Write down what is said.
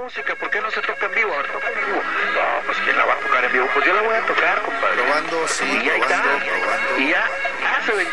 música, ¿por qué no se toca en vivo? Ahora toca en vivo. No, pues ¿quién la va a tocar en vivo? Pues yo la voy a tocar, compadre. Probando, sí, y ahí probando. Y ya hace